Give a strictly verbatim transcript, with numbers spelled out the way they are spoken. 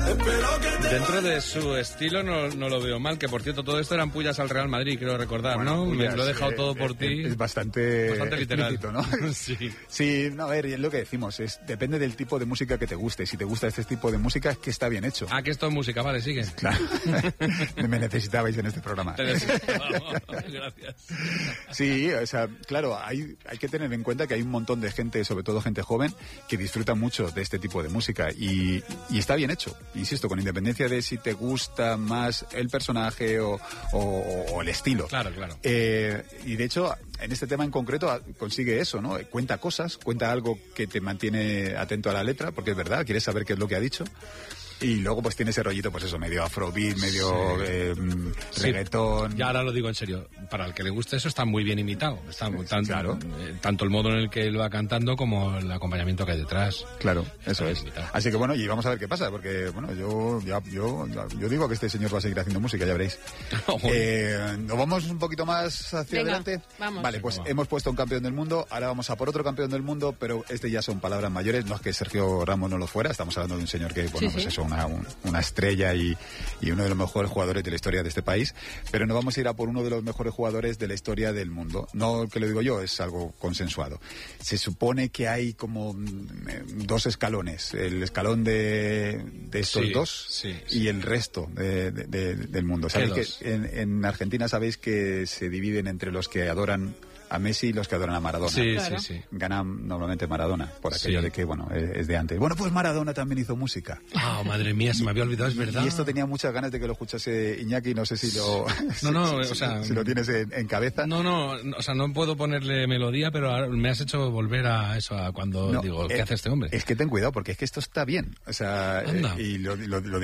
Dentro de su estilo no, no lo veo mal, que por cierto todo esto eran pullas al Real Madrid, quiero recordar, bueno, ¿no? Pullas, Me lo he dejado eh, todo por eh, ti. Es bastante, bastante literal, explícito, ¿no? Sí. Sí, no, a ver, es lo que decimos, es depende del tipo de música que te guste. Si te gusta este tipo de música es que está bien hecho. Ah, que esto es música, vale, sigue. Claro. Me necesitabais en este programa. Te necesitábamos, gracias. Sí, o sea, claro, hay, hay que tener en cuenta que hay un montón de gente, sobre todo gente joven, que disfruta mucho de este tipo de música y, y está bien hecho, insisto, con independencia de si te gusta más el personaje o, o, o el estilo. Claro, claro. Eh, y de hecho, en este tema en concreto consigue eso, ¿no? Cuenta cosas, cuenta algo que te mantiene atento a la letra, porque es verdad, quieres saber qué es lo que ha dicho. Y luego pues tiene ese rollito, pues eso, medio afrobeat, medio sí. eh, reggaetón. Sí. Y ahora lo digo en serio, para el que le guste eso está muy bien imitado. Está sí, tan, claro. eh, tanto el modo en el que él va cantando como el acompañamiento que hay detrás. Claro, eso es. Imitado. Así que bueno, y vamos a ver qué pasa, porque bueno, yo ya, yo, yo digo que este señor va a seguir haciendo música, ya veréis. eh, ¿Nos vamos un poquito más hacia Venga, adelante? Vamos. Vale, pues vamos. Hemos puesto un campeón del mundo, ahora vamos a por otro campeón del mundo, pero este ya son palabras mayores, no es que Sergio Ramos no lo fuera, estamos hablando de un señor que, bueno, sí, pues sí. eso, una, un, una estrella y, y uno de los mejores jugadores de la historia de este país, pero no vamos a ir a por uno de los mejores jugadores de la historia del mundo. No que lo digo yo, es algo consensuado. Se supone que hay como dos escalones, el escalón de, de estos sí, dos sí, sí. y el resto de, de, de, del mundo. ¿Sabéis que en, en Argentina sabéis que se dividen entre los que adoran a Messi y los que adoran a Maradona? Sí, claro. sí, sí. Gana normalmente Maradona, por aquello sí. de que, bueno, es de antes. Bueno, pues Maradona también hizo música. Ah, oh, madre mía, se me había olvidado, es verdad. Y esto tenía muchas ganas de que lo escuchase Iñaki, no sé si lo... No, no, si, o sea... Si lo tienes en, en cabeza. No, no, o sea, no puedo ponerle melodía, pero ahora me has hecho volver a eso, a cuando no, digo, ¿qué eh, hace este hombre? Es que ten cuidado, porque es que esto está bien. O sea, eh, y lo, lo, lo